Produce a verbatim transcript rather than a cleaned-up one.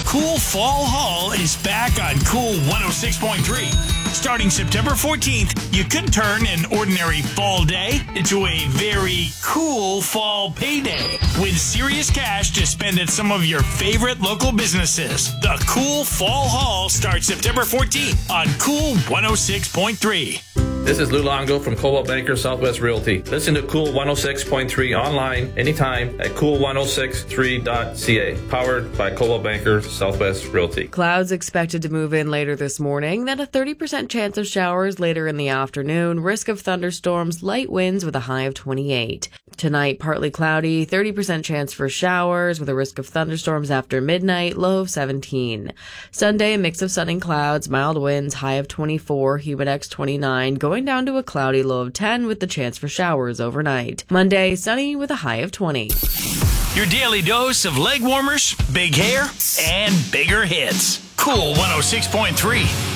Cool Fall Haul is back on Cool one oh six point three. Starting September fourteenth, you could turn an ordinary fall day into a very cool fall payday with serious cash to spend at some of your favorite local businesses. The Cool Fall Haul starts September fourteenth on Cool one oh six point three. This is Lou Longo from Coldwell Banker Southwest Realty. Listen to Cool one oh six point three online anytime at cool one oh six three dot c a. Powered by Coldwell Banker Southwest Realty. Clouds expected to move in later this morning, then a thirty percent chance of showers later in the afternoon. Risk of thunderstorms, light winds with a high of twenty-eight. Tonight, partly cloudy, thirty percent chance for showers with a risk of thunderstorms after midnight, low of seventeen. Sunday, a mix of sun and clouds, mild winds, high of twenty-four, humidex twenty-nine, going down to a cloudy low of ten with the chance for showers overnight. Monday, sunny with a high of twenty. Your daily dose of leg warmers, big hair, and bigger hits. Cool one oh six point three.